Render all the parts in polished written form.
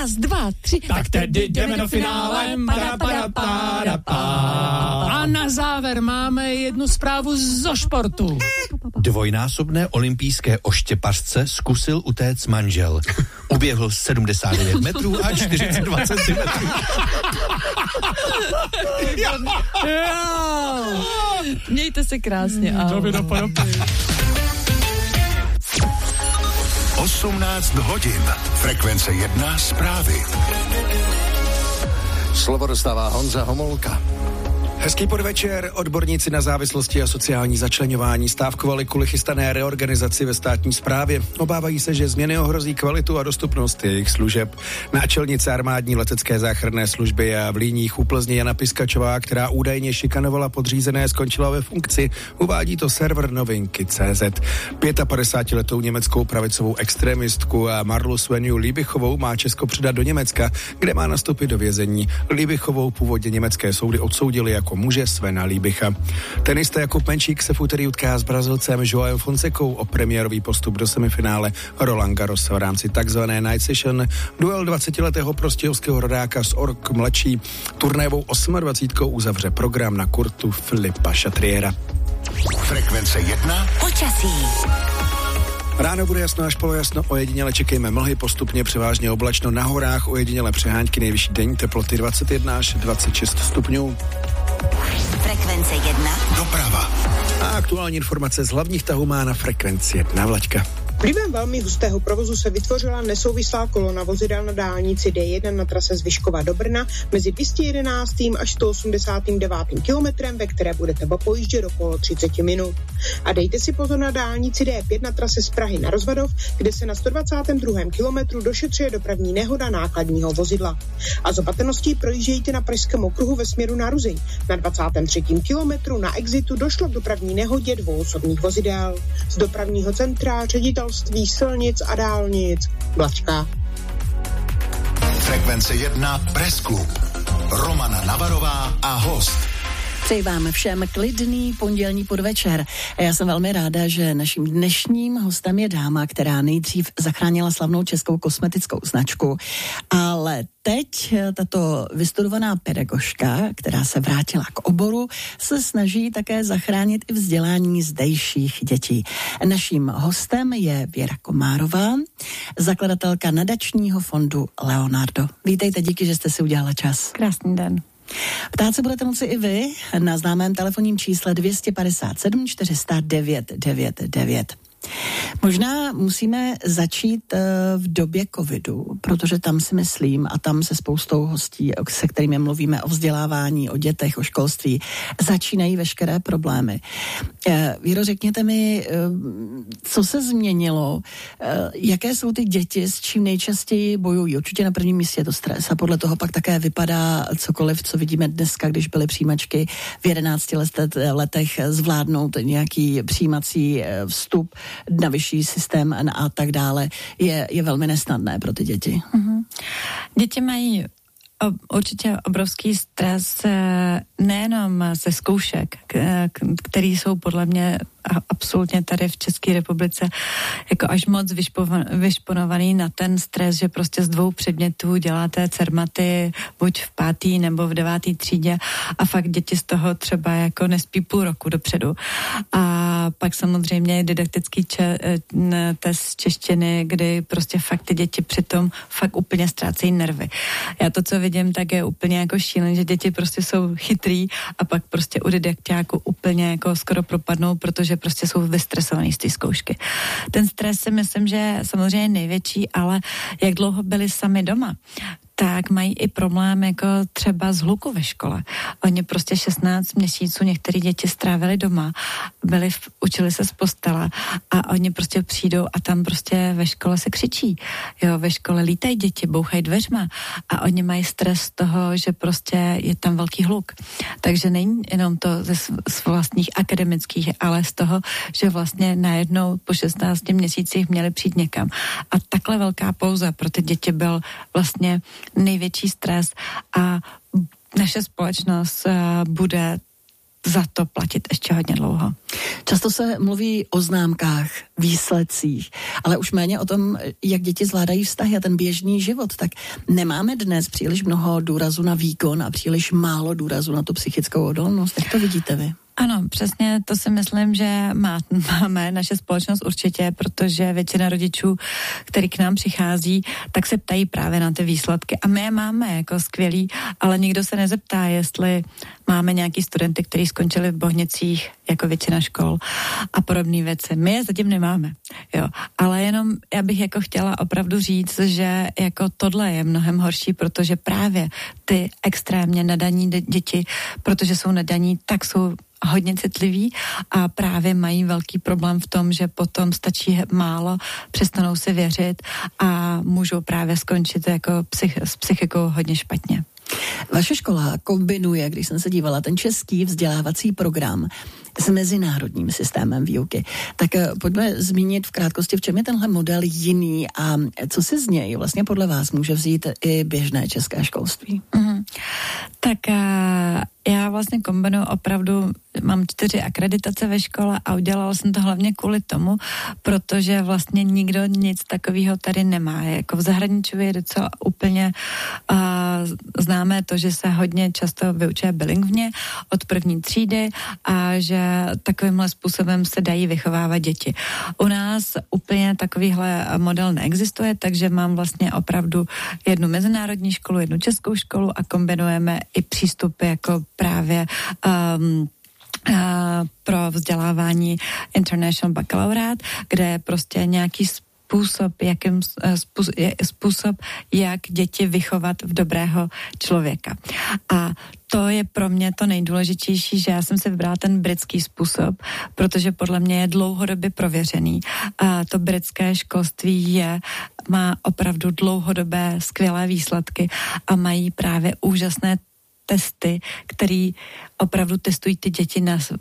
Raz, dva, tři. Tak tedy jdeme do finále. A na závěr máme jednu zprávu zo športu. Dvojnásobné olympijské oštěpařce zkusil utéct manžel. Uběhl 79 metrů a 42 centimetrů. Mějte se krásně. 18 hodin. Frekvence 1 zprávy. Slovo dostává Honza Homolka. Hezký podvečer. Odborníci na závislosti a sociální začleňování stávkovali kvůli chystané reorganizaci ve státní správě. Obávají se, že změny ohrozí kvalitu a dostupnost jejich služeb. Náčelnice armádní letecké záchranné služby a v Líních u Plzně Jana Piskačová, která údajně šikanovala podřízené, skončila ve funkci. Uvádí to server Novinky.cz. 55letou německou pravicovou extremistku a Marlu Svenju Liebichovou má Česko předat do Německa, kde má nastoupit do vězení. Liebichovou původně německé soudy odsoudili jako muže Svena Liebicha. Tenista Jakub Menčík se v úterý utká s Brazilcem Joaem Fonsecou o premiérový postup do semifinále Roland Garros v rámci takzvané Night Session. Duel 20letého prostějovského rodáka s Ork mladší turnajovou 28 uzavře program na kurtu Filipa Chatriera. Frekvence 1. Počasí. Ráno bude jasno až polojasno, ojediněle čekejme mlhy, postupně převážně oblačno, na horách ojediněle přehánky, nejvyšší denní teploty 21 až 26 stupňů. Frekvence 1. Doprava. A aktuální informace z hlavních tahů má na Frekvenci 1 Vlaďka. Vlivem velmi hustého provozu se vytvořila nesouvislá kolona vozidel na dálnici D1 na trase z Vyškova do Brna mezi 211. až 189. kilometrem, ve které budete pojíždět okolo 30 minut. A dejte si pozor na dálnici D5 na trase z Prahy na Rozvadov, kde se na 122. kilometru došetřuje dopravní nehoda nákladního vozidla. A z opatrností projíždějte na Pražském okruhu ve směru na Ruzyň. Na 23. kilometru na exitu došlo k dopravní nehodě 2 osobních vozidel. Z dopravního centra Ředitelství silnic a dálnic Vlačka. Frekvence 1 Press Club. Romana Navarová a host. Přeji vám všem klidný pondělní podvečer. A já jsem velmi ráda, že naším dnešním hostem je dáma, která nejdřív zachránila slavnou českou kosmetickou značku, ale teď tato vystudovaná pedagožka, která se vrátila k oboru, se snaží také zachránit i vzdělání zdejších dětí. Naším hostem je Věra Komárová, zakladatelka nadačního fondu Leonardo. Vítejte, díky, že jste si udělala čas. Krásný den. Ptát se budete moci i vy na známém telefonním čísle 257 400 999. Možná musíme začít v době covidu, protože tam si myslím, a tam se spoustou hostí, se kterými mluvíme o vzdělávání, o dětech, o školství, začínají veškeré problémy. Víro, řekněte mi, co se změnilo, jaké jsou ty děti, s čím nejčastěji bojují. Určitě na prvním místě je to stres a podle toho pak také vypadá cokoliv, co vidíme dneska, když byly přijímačky v 11 letech zvládnout nějaký přijímací vstup na vyšší systém a tak dále, je velmi nesnadné pro ty děti. Mm-hmm. Děti mají určitě obrovský stres nejenom ze zkoušek, které jsou podle mě absolutně tady v České republice jako až moc vyšponovaný na ten stres, že prostě z 2 předmětů děláte cermaty buď v 5. nebo v 9. třídě a fakt děti z toho třeba jako nespí půl roku dopředu. A pak samozřejmě didaktický test češtiny, kdy prostě fakt ty děti přitom fakt úplně ztrácejí nervy. Já to, co vidím, tak je úplně jako šílené, že děti prostě jsou chytrý a pak prostě u didakťáku úplně jako skoro propadnou, protože prostě jsou vystresovaný z té zkoušky. Ten stres si myslím, že je samozřejmě největší, ale jak dlouho byli sami doma, tak mají i problém jako třeba z hluku ve škole. Oni prostě 16 měsíců některé děti strávili doma, učili se z postele a oni prostě přijdou a tam prostě ve škole se křičí. Jo, ve škole lítají děti, bouchají dveřma a oni mají stres z toho, že prostě je tam velký hluk. Takže není jenom to z vlastních akademických, ale z toho, že vlastně najednou po 16 měsících měli přijít někam. A takhle velká pauza pro ty děti byl vlastně největší stres a naše společnost bude za to platit ještě hodně dlouho. Často se mluví o známkách, výsledcích, ale už méně o tom, jak děti zvládají vztahy a ten běžný život. Tak nemáme dnes příliš mnoho důrazu na výkon a příliš málo důrazu na tu psychickou odolnost. Jak to vidíte vy? Ano, přesně to si myslím, že máme naše společnost určitě, protože většina rodičů, který k nám přichází, tak se ptají právě na ty výsledky. A my je máme jako skvělý, ale nikdo se nezeptá, jestli máme nějaký studenty, kteří skončili v Bohnicích, jako většina škol a podobné věci. My je zatím nemáme, jo. Ale jenom já bych jako chtěla opravdu říct, že jako tohle je mnohem horší, protože právě ty extrémně nadaní děti, protože jsou nadaní, tak jsou hodně citliví a právě mají velký problém v tom, že potom stačí málo, přestanou si věřit a můžou právě skončit jako s psychikou hodně špatně. Vaše škola kombinuje, když jsem se dívala, ten český vzdělávací program s mezinárodním systémem výuky. Tak pojďme zmínit v krátkosti, v čem je tenhle model jiný a co si z něj vlastně podle vás může vzít i běžné české školství? Tak já vlastně kombinuji opravdu, mám 4 akreditace ve škole a udělala jsem to hlavně kvůli tomu, protože vlastně nikdo nic takového tady nemá. Jako v zahraničí je docela úplně známé to, že se hodně často vyučuje bilingvně od první třídy a že takovýmhle způsobem se dají vychovávat děti. U nás úplně takovýhle model neexistuje, takže mám vlastně opravdu jednu mezinárodní školu, jednu českou školu a kombinujeme i přístupy jako právě pro vzdělávání International Baccalaureate, kde je prostě nějaký způsob, jak děti vychovat v dobrého člověka. A to je pro mě to nejdůležitější, že já jsem si vybrala ten britský způsob, protože podle mě je dlouhodobě prověřený. A to britské školství má opravdu dlouhodobé skvělé výsledky a mají právě úžasné testy, který opravdu testují ty děti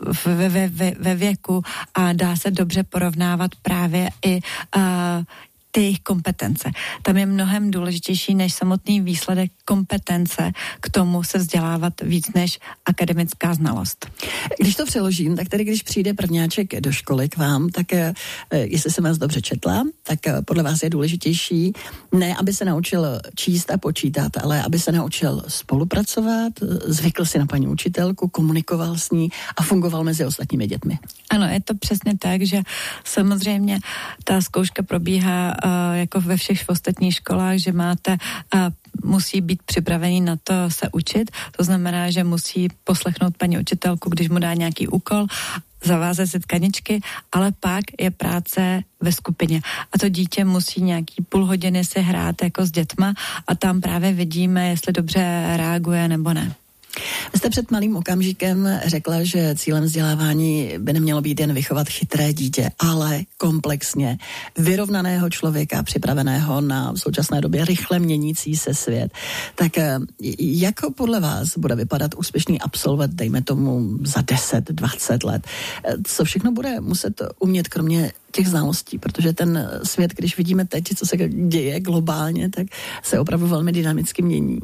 ve věku a dá se dobře porovnávat právě i ty jejich kompetence. Tam je mnohem důležitější než samotný výsledek kompetence k tomu se vzdělávat víc než akademická znalost. Když to přeložím, tak tedy když přijde prvňáček do školy k vám, tak jestli jsem vás dobře četla, tak podle vás je důležitější ne, aby se naučil číst a počítat, ale aby se naučil spolupracovat, zvykl si na paní učitelku, komunikoval s ní a fungoval mezi ostatními dětmi. Ano, je to přesně tak, že samozřejmě ta zkouška probíhá jako ve všech ostatních školách, že musí být připravený na to se učit. To znamená, že musí poslechnout paní učitelku, když mu dá nějaký úkol, zavázat si tkaničky, ale pak je práce ve skupině. A to dítě musí nějaký půl hodiny si hrát jako s dětma a tam právě vidíme, jestli dobře reaguje nebo ne. Vy jste před malým okamžikem řekla, že cílem vzdělávání by nemělo být jen vychovat chytré dítě, ale komplexně vyrovnaného člověka, připraveného na v současné době rychle měnící se svět. Tak jak podle vás bude vypadat úspěšný absolvent, dejme tomu za 10-20 let? Co všechno bude muset umět kromě těch znalostí, protože ten svět, když vidíme teď, co se děje globálně, tak se opravdu velmi dynamicky mění.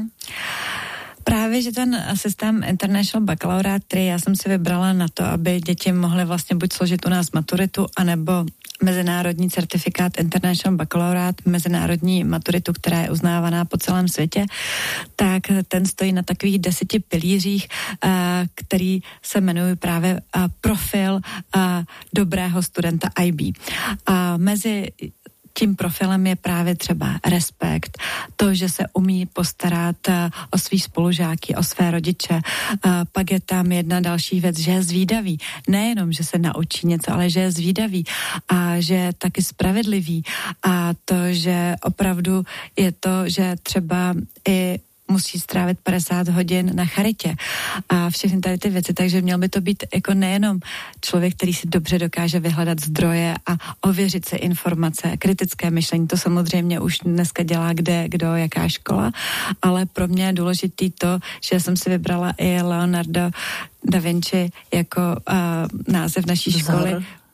Právě, že ten systém International Baccalaureate, který já jsem si vybrala na to, aby děti mohly vlastně buď složit u nás maturitu, anebo mezinárodní certifikát International Baccalaureate, mezinárodní maturitu, která je uznávaná po celém světě, tak ten stojí na takových 10 pilířích, který se jmenují právě profil dobrého studenta IB. A mezi tím profilem je právě třeba respekt, to, že se umí postarat o svý spolužáky, o své rodiče. Pak je tam jedna další věc, že je zvídavý. Nejenom, že se naučí něco, ale že je zvídavý a že je taky spravedlivý. A to, že opravdu je to, že třeba i musí strávit 50 hodin na charitě a všechny tady ty věci, takže měl by to být jako nejenom člověk, který si dobře dokáže vyhledat zdroje a ověřit si informace, kritické myšlení, to samozřejmě už dneska dělá kdo, jaká škola, ale pro mě je důležitý to, že jsem si vybrala i Leonardo da Vinci jako název naší školy,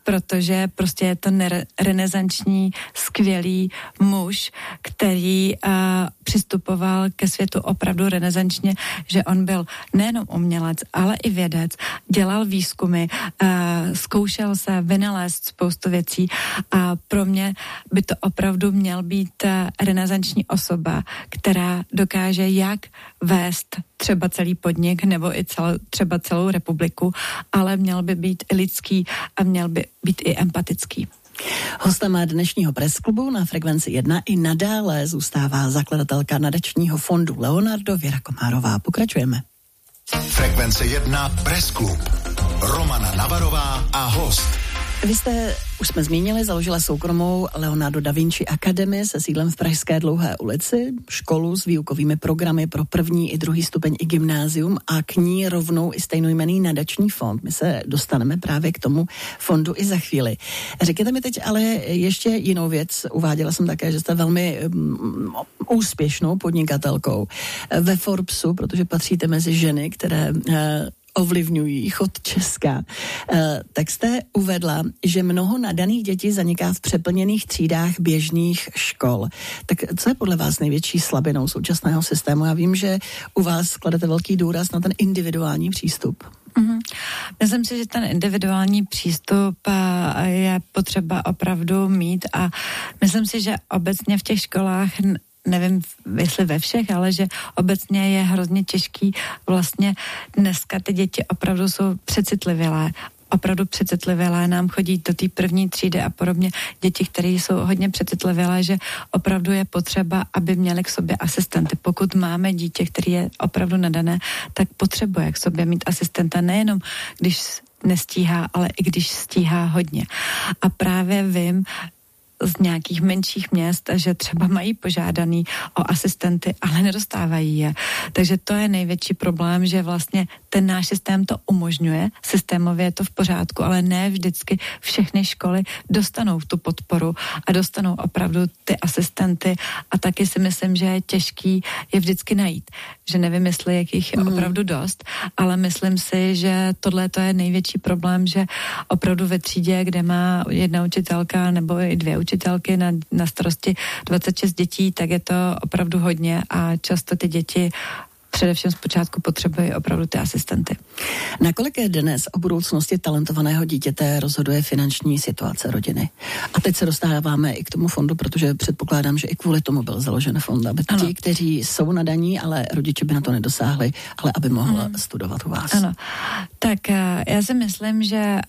protože prostě je to renesanční, skvělý muž, který přistupoval ke světu opravdu renesančně, že on byl nejenom umělec, ale i vědec, dělal výzkumy, zkoušel se vynalézt spoustu věcí a pro mě by to opravdu měl být renesanční osoba, která dokáže jak vést třeba celý podnik nebo i třeba celou republiku, ale měl by být i lidský a měl by být i empatický. Hostem dnešního Pressklubu na Frekvenci 1 i nadále zůstává zakladatelka nadačního fondu Leonardo Věra Komárová. Pokračujeme. Frekvence 1 Pressklub. Romana Navarová a host. Vy jste, už jsme zmínili, založila soukromou Leonardo da Vinci Academy se sídlem v Pražské Dlouhé ulici, školu s výukovými programy pro první i druhý stupeň i gymnázium a k ní rovnou i stejnojmenný nadační fond. My se dostaneme právě k tomu fondu i za chvíli. Řekněte mi teď ale ještě jinou věc. Uváděla jsem také, že jste velmi úspěšnou podnikatelkou ve Forbesu, protože patříte mezi ženy, které ovlivňují chod Česka, tak jste uvedla, že mnoho nadaných dětí zaniká v přeplněných třídách běžných škol. Tak co je podle vás největší slabinou současného systému? Já vím, že u vás kladete velký důraz na ten individuální přístup. Myslím si, že ten individuální přístup je potřeba opravdu mít a myslím si, že obecně v těch školách, nevím, jestli ve všech, ale že obecně je hrozně těžký. Vlastně dneska ty děti opravdu jsou přecitlivělé, nám chodí do té první třídy a podobně děti, které jsou hodně přecitlivělé, že opravdu je potřeba, aby měli k sobě asistenty. Pokud máme dítě, který je opravdu nadané, tak potřebuje k sobě mít asistenta nejenom, když nestíhá, ale i když stíhá hodně. A právě vím z nějakých menších měst, že třeba mají požádaný o asistenty, ale nedostávají je. Takže to je největší problém, že vlastně ten náš systém to umožňuje, systémově je to v pořádku, ale ne vždycky všechny školy dostanou tu podporu a dostanou opravdu ty asistenty a taky si myslím, že je těžký je vždycky najít. Že nevím, jestli jak jich je opravdu dost, ale myslím si, že tohle to je největší problém, že opravdu ve třídě, kde má jedna učitelka nebo i dvě učitelky na starosti 26 dětí, tak je to opravdu hodně a často ty děti především zpočátku potřebují opravdu ty asistenty. Nakolik je dnes o budoucnosti talentovaného dítěte rozhoduje finanční situace rodiny? A teď se dostáváme i k tomu fondu, protože předpokládám, že i kvůli tomu byl založen fond, aby ti, kteří jsou nadaní, ale rodiče by na to nedosáhli, ale aby mohl studovat u vás. Ano, tak já si myslím, že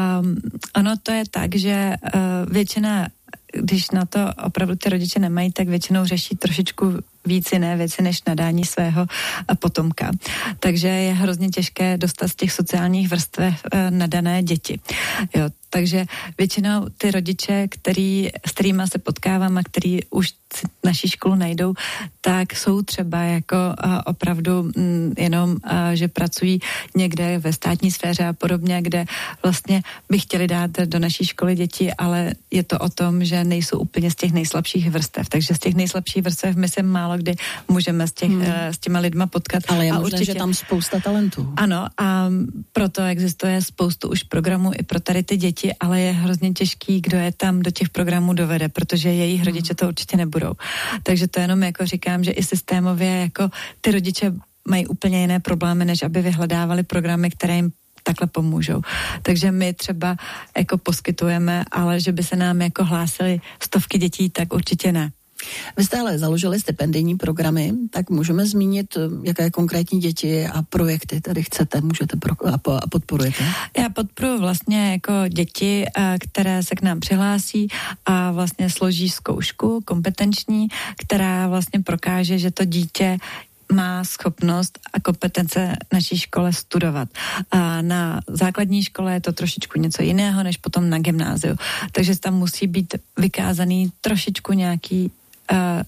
ano, to je tak, že většina, když na to opravdu ty rodiče nemají, tak většinou řeší trošičku víc jiné věci než nadání svého potomka. Takže je hrozně těžké dostat z těch sociálních vrstev nadané děti. Jo, takže většinou ty rodiče, s kterými se potkávám a který už naší školu najdou, tak jsou třeba jako opravdu jenom, že pracují někde ve státní sféře a podobně, kde vlastně by chtěli dát do naší školy děti, ale je to o tom, že nejsou úplně z těch nejslabších vrstev. Takže z těch nejslabších vrstev my se málo kdy můžeme s těma lidma potkat. Ale je možné, určitě, že tam spousta talentů. Ano, a proto existuje spoustu už programů i pro tady ty děti, ale je hrozně těžký, kdo je tam do těch programů dovede, protože jejich rodiče to určitě nebudou. Takže to jenom jako říkám, že i systémově jako ty rodiče mají úplně jiné problémy, než aby vyhledávali programy, které jim takhle pomůžou. Takže my třeba jako poskytujeme, ale že by se nám jako hlásily stovky dětí, tak určitě ne. Vy jste ale založili stipendijní programy, tak můžeme zmínit, jaké konkrétní děti a projekty tady chcete, můžete a podporujete? Já podporuji vlastně jako děti, které se k nám přihlásí a vlastně složí zkoušku kompetenční, která vlastně prokáže, že to dítě má schopnost a kompetence naší škole studovat. A na základní škole je to trošičku něco jiného, než potom na gymnáziu. Takže tam musí být vykázaný trošičku nějaký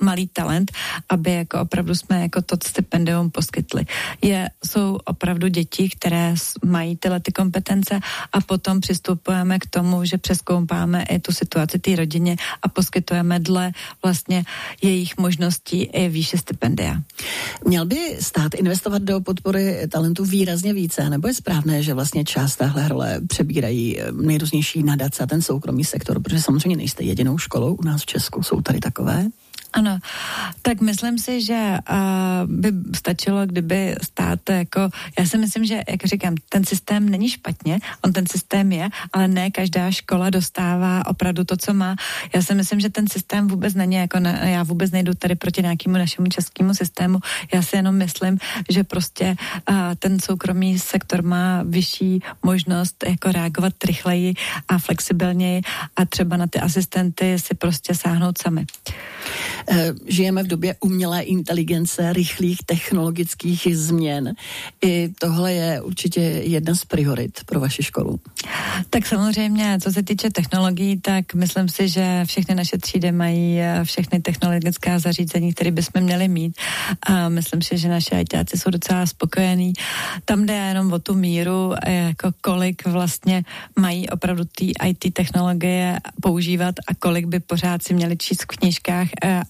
malý talent, aby jako opravdu jsme jako to stipendium poskytli. Jsou opravdu děti, které mají tyhle ty kompetence a potom přistupujeme k tomu, že přezkoumáme i tu situaci té rodině a poskytujeme dle vlastně jejich možností i výše stipendia. Měl by stát investovat do podpory talentu výrazně více, nebo je správné, že vlastně část téhle role přebírají nejrůznější nadace a ten soukromý sektor, protože samozřejmě nejste jedinou školou u nás v Česku, jsou tady takové? Ano, tak myslím si, že by stačilo, kdyby stát jako, já si myslím, že, jak říkám, ten systém není špatně, on ten systém je, ale ne každá škola dostává opravdu to, co má. Já si myslím, že ten systém vůbec není, jako já vůbec nejdu tady proti nějakému našemu českému systému, já si jenom myslím, že prostě ten soukromý sektor má vyšší možnost jako reagovat rychleji a flexibilněji a třeba na ty asistenty si prostě sáhnout sami. Žijeme v době umělé inteligence, rychlých technologických změn. I tohle je určitě jedna z priorit pro vaši školu. Tak samozřejmě, co se týče technologií, tak myslím si, že všechny naše třídy mají všechny technologická zařízení, které bychom měli mít. A myslím si, že naše ajťáci jsou docela spokojení. Tam jde jenom o tu míru, jako kolik vlastně mají opravdu ty IT technologie používat a kolik by pořád si měli číst v knížkách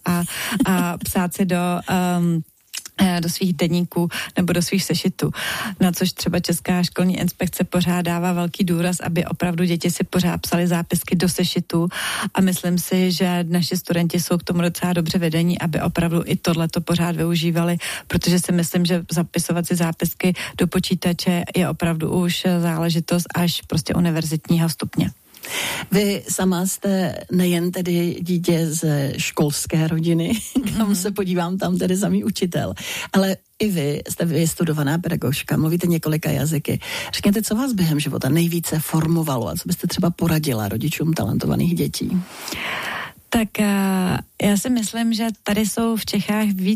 a psát si do svých deníků nebo do svých sešitů. Na což třeba Česká školní inspekce pořád dává velký důraz, aby opravdu děti si pořád psali zápisky do sešitů a myslím si, že naši studenti jsou k tomu docela dobře vedení, aby opravdu i tohleto pořád využívali, protože si myslím, že zapisovat si zápisky do počítače je opravdu už záležitost až prostě univerzitního stupně. Vy sama jste nejen tedy dítě ze školské rodiny, kam se podívám, tam tedy samý učitel, ale i vy jste vystudovaná pedagožka, mluvíte několika jazyky. Řekněte, co vás během života nejvíce formovalo a co byste třeba poradila rodičům talentovaných dětí? Tak já si myslím, že tady jsou v Čechách víc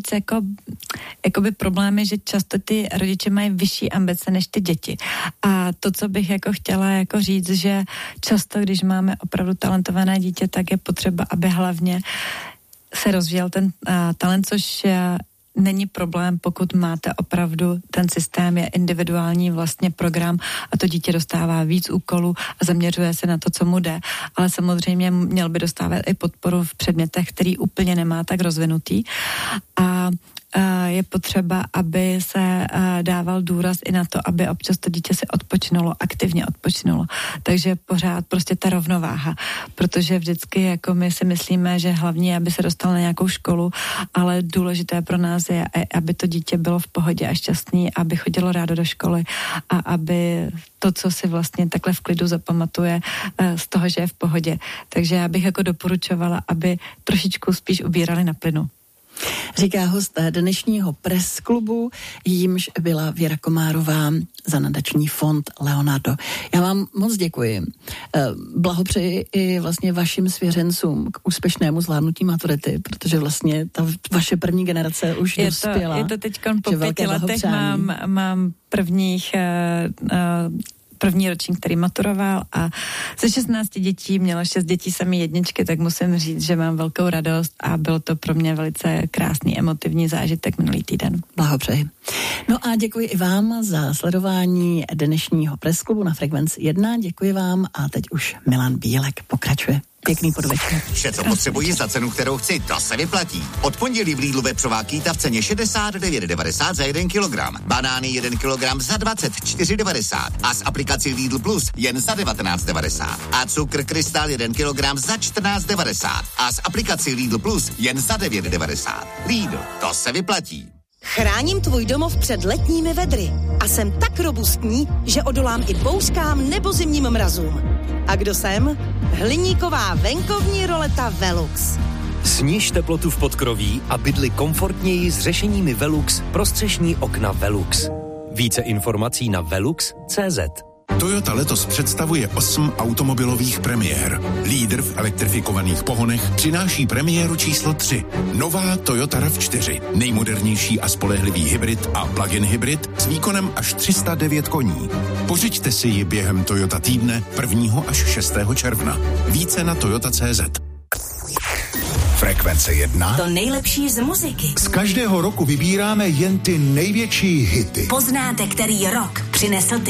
jakoby problémy, že často ty rodiče mají vyšší ambice než ty děti. A to, co bych jako chtěla jako říct, že často, když máme opravdu talentované dítě, tak je potřeba, aby hlavně se rozvíjel ten talent, což není problém, pokud máte opravdu, ten systém je individuální vlastně program a to dítě dostává víc úkolů a zaměřuje se na to, co mu jde, ale samozřejmě měl by dostávat i podporu v předmětech, který úplně nemá tak rozvinutý a je potřeba, aby se dával důraz i na to, aby občas to dítě si odpočinulo, aktivně odpočinulo. Takže pořád prostě ta rovnováha, protože vždycky jako my si myslíme, že hlavně, aby se dostal na nějakou školu, ale důležité pro nás je, aby to dítě bylo v pohodě a šťastný, aby chodilo rádo do školy a aby to, co si vlastně takhle v klidu zapamatuje z toho, že je v pohodě. Takže já bych jako doporučovala, aby trošičku spíš ubírali na plynu. Říká host dnešního Press klubu, jímž byla Věra Komárová za nadační fond Leonardo. Já vám moc děkuji. Blahopřeji i vlastně vašim svěřencům k úspěšnému zvládnutí maturity, protože vlastně ta vaše první generace už dospěla. Je to teďkon po 5 letech, mám první ročník, který maturoval a ze 16 dětí mělo 6 dětí samý jedničky, tak musím říct, že mám velkou radost a byl to pro mě velice krásný emotivní zážitek minulý týden. Blahopřeji. No a děkuji i vám za sledování dnešního Press klubu na Frekvenci 1. Děkuji vám a teď už Milan Bílek pokračuje. Pěkný podvečer. Vše, co potřebuji za cenu, kterou chci, to se vyplatí. Od pondělí v Lidlu vepřová kýta v ceně 69,90 za 1 kilogram. Banány 1 kilogram za 24,90 a s aplikací Lidl Plus jen za 19,90. A cukr Krystal 1 kilogram za 14,90 a s aplikací Lidl Plus jen za 9,90. Lidl, to se vyplatí. Chráním tvůj domov před letními vedry a jsem tak robustní, že odolám i bouřkám nebo zimním mrazům. A kdo jsem? Hliníková venkovní roleta Velux. Sniž teplotu v podkroví a bydli komfortněji s řešeními Velux pro střešní okna Velux. Více informací na velux.cz. Toyota letos představuje 8 automobilových premiér. Lídr v elektrifikovaných pohonech přináší premiéru číslo 3. Nová Toyota RAV4. Nejmodernější a spolehlivý hybrid a plug-in hybrid s výkonem až 309 koní. Pořiďte si ji během Toyota týdne 1. až 6. června. Více na toyota.cz. Frekvence 1. To nejlepší z muziky. Z každého roku vybíráme jen ty největší hity. Poznáte, který rok přinesl ty